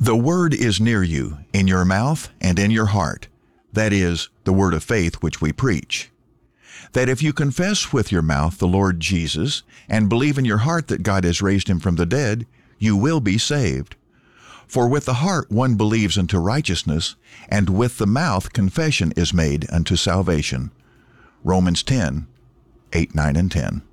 The word is near you, in your mouth and in your heart. That is, the word of faith which we preach. That if you confess with your mouth the Lord Jesus, and believe in your heart that God has raised him from the dead, you will be saved. For with the heart one believes unto righteousness, and with the mouth confession is made unto salvation. Romans 10:8, 9, and 10.